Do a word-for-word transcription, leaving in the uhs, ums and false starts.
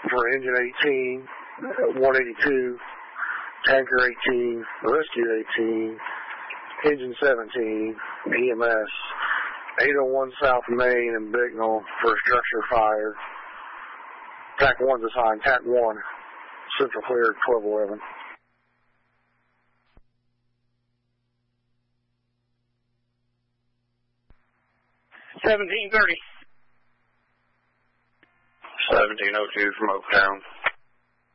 for Engine eighteen, one eighty-two, Tanker eighteen, Rescue eighteen, Engine seventeen, E M S, eight oh one South Main and Bicknell for a structure fire. T A C one's assigned, T A C one, Central cleared, twelve eleven. seventeen thirty. seventeen oh two from Oaktown.